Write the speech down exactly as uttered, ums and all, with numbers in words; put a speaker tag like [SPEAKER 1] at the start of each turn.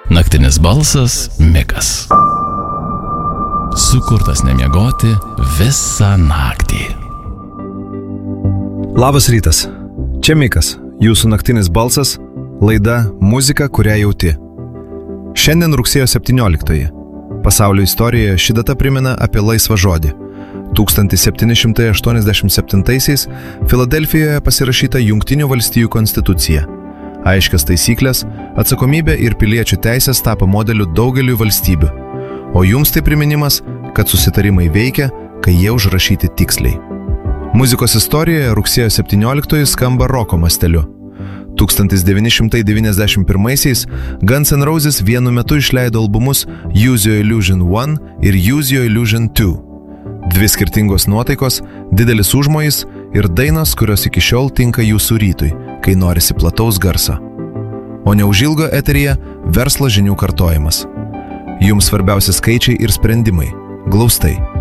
[SPEAKER 1] Naktinis balsas Mikas. Sukurtas nemiegoti visą naktį.
[SPEAKER 2] Labas rytas. Čia Mikas, jūsų naktinis balsas, laida Muzika, kurią jauti. Šiandien rugsėjo septynioliktoji. Pasaulio istorijoje ši data primena apie laisvą žodį. tūkstantis septyni šimtai aštuoniasdešimt septintaisiais Filadelfijoje pasirašyta Jungtinių valstijų konstitucija. Aiškias taisyklės, atsakomybė ir piliečių teisės tapo modeliu daugeliu valstybių. O jums tai priminimas, kad susitarimai veikia, kai jie užrašyti tiksliai. Muzikos istorijoje rugsėjo septynioliktoji skamba roko masteliu. tūkstantis devyni šimtai devyniasdešimt pirmaisiais Guns N' Roses vienu metu išleido albumus Use Your Illusion one ir Use Your Illusion two. Dvi skirtingos nuotaikos, didelis užmojis ir dainos, kurios iki šiol tinka jūsų rytui, kai norisi plataus garso. O neužilgo eteryje verslo žinių kartojimas. Jums svarbiausi skaičiai ir sprendimai. Glaustai.